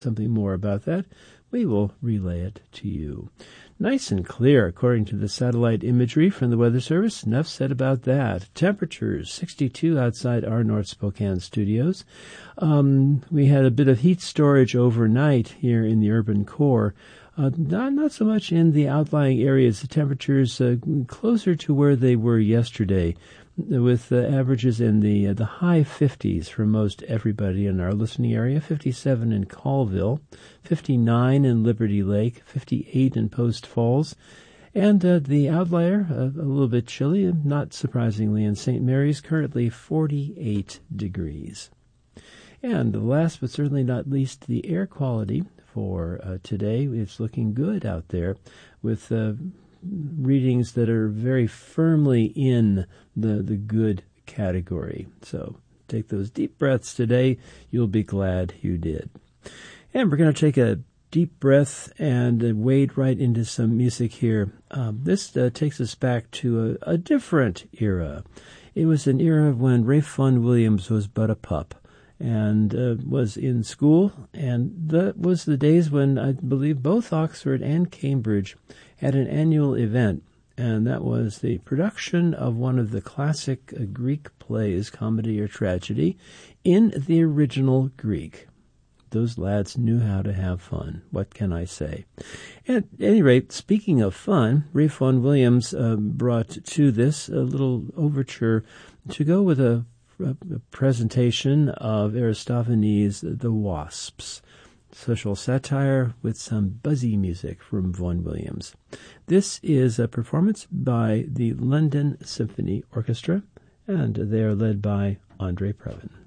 something more about that, we will relay it to you. Nice and clear, according to the satellite imagery from the Weather Service. Enough said about that. Temperatures, 62 outside our North Spokane studios. We had a bit of heat storage overnight here in the urban core. Not so much in the outlying areas. The temperatures closer to where they were yesterday, with averages in the high 50s for most everybody in our listening area. 57 in Colville, 59 in Liberty Lake, 58 in Post Falls, and the outlier, a little bit chilly, not surprisingly, in St. Mary's, currently 48 degrees. And last but certainly not least, the air quality for today. It's looking good out there with readings that are very firmly in the good category. So take those deep breaths today. You'll be glad you did. And we're going to take a deep breath and wade right into some music here. This takes us back to a different era. It was an era when Ralph Vaughan Williams was but a pup and was in school, and that was the days when I believe both Oxford and Cambridge had an annual event, and that was the production of one of the classic Greek plays, comedy or tragedy, in the original Greek. Those lads knew how to have fun. What can I say? At any rate, speaking of fun, Ralph Vaughan Williams brought to this a little overture to go with a presentation of Aristophanes' The Wasps, social satire with some buzzy music from Vaughan Williams. This is a performance by the London Symphony Orchestra, and they are led by Andre Previn.